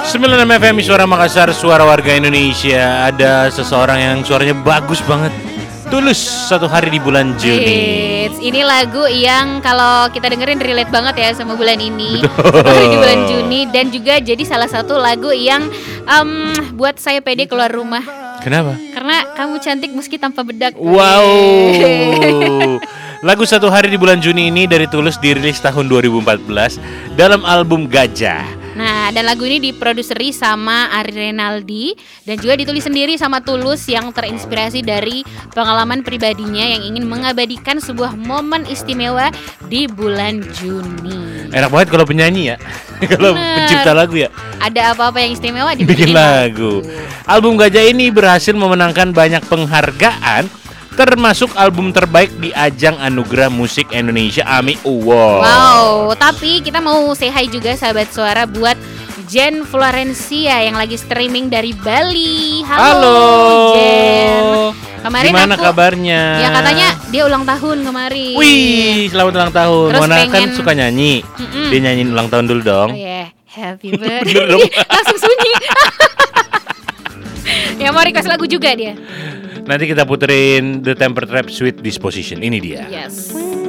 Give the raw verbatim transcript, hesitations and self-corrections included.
sembilan puluh enam F M Suara Makassar, suara warga Indonesia. Ada seseorang yang suaranya bagus banget. Tulus, Satu Hari di Bulan Juni. Eits, ini lagu yang kalau kita dengerin relate banget ya sama bulan ini. Satu Hari di Bulan Juni. Dan juga jadi salah satu lagu yang um, buat saya pede keluar rumah. Kenapa? Karena kamu cantik meski tanpa bedak. Wow. Lagu Satu Hari di Bulan Juni ini dari Tulus dirilis tahun dua ribu empat belas dalam album Gajah. Nah, dan lagu ini diproduseri sama Ari Renaldi dan juga ditulis sendiri sama Tulus yang terinspirasi dari pengalaman pribadinya yang ingin mengabadikan sebuah momen istimewa di bulan Juni. Enak banget kalau penyanyi ya. Kalau pencipta lagu ya. Ada apa-apa yang istimewa dibikin lagu. Album Gajah ini berhasil memenangkan banyak penghargaan, termasuk album terbaik di ajang Anugerah Musik Indonesia A M I Award. Wow, tapi kita mau say hi juga sahabat suara buat Jen Florencia yang lagi streaming dari Bali. Halo, Halo Jen. Kemarin gimana aku, kabarnya? Ya katanya dia ulang tahun kemarin. Wih, selamat ulang tahun. Terus Mona pengen... kan suka nyanyi. Mm-mm. Dia nyanyiin ulang tahun dulu dong. Oh yeah, happy birthday. Langsung sunyi. Ya mau request lagu juga dia. Nanti kita puterin The Temper Trap Sweet Disposition. Ini dia. Yes.